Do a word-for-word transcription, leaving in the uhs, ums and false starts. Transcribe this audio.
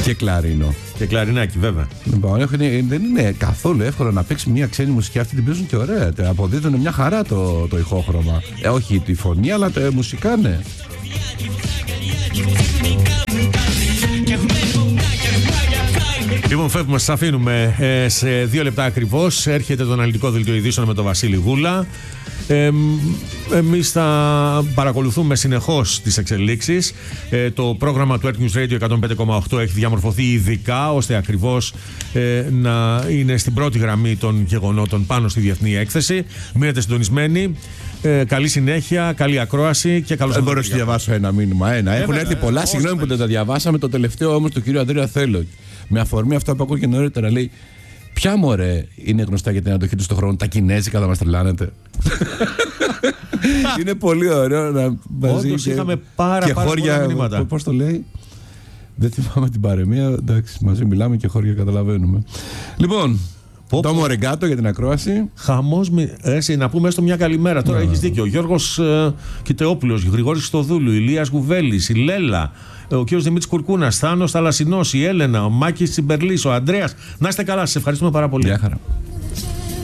Και κλαρίνο. Και κλαρινάκι, βέβαια. Λοιπόν, δεν είναι καθόλου εύκολο να παίξει μια ξένη μουσική. Αυτή την παίζουν και ωραία. Αποδίδουν μια χαρά το, το ηχόχρωμα. Ε, όχι τη φωνή, αλλά τα μουσικά, ναι. Λοιπόν, φεύγουμε, σας αφήνουμε ε, σε δύο λεπτά ακριβώς. Έρχεται το αναλυτικό δελτίο ειδήσεων με τον Βασίλη Γούλα. Ε, εμείς θα παρακολουθούμε συνεχώς τις εξελίξεις. ε, Το πρόγραμμα του Earth News Radio εκατόν πέντε κόμμα οκτώ έχει διαμορφωθεί ειδικά ώστε ακριβώς ε, να είναι στην πρώτη γραμμή των γεγονότων πάνω στη διεθνή έκθεση. Μείνετε συντονισμένοι. Ε, καλή συνέχεια, καλή ακρόαση και καλώς. Δεν μπορώ να σου διαβάσω ένα μήνυμα. Ένα. Έχουν ε, έρθει ε, πολλά. ε, Συγγνώμη που δεν τα διαβάσαμε. Το τελευταίο όμως του κύριου Ανδρέα θέλω. Με αφορμή αυτό που ακούω και νωρίτερα, λέει: ποια μωρέ είναι γνωστά για την αντοχή του στον χρόνο? Τα κινέζικα θα μας τρελάνετε. Είναι πολύ ωραίο να μαζί. Όντως είχαμε πάρα, και πάρα χώρια, πολλά μηνύματα. πώς το λέει? Δεν θυμάμαι την παρεμία. Εντάξει, μαζί μιλάμε και χώρια καταλαβαίνουμε. Λοιπόν, το Μορεγκάτο για την ακρόαση. Χαμός, εσύ, να πούμε έστω μια καλημέρα. Τώρα έχεις δίκιο. Γιώργος ε, Κιτεόπουλος, Γρηγόρης Στοδούλου, Ηλίας Γουβέλης, η Λέλα, ο κ. Δημήτρης Κουρκούνας, Θάνος Θαλασσινός, η Έλενα, ο Μάκης Τσιμπερλής, ο Ανδρέας. Να είστε καλά, σας ευχαριστούμε πάρα πολύ. Γεια χαρά.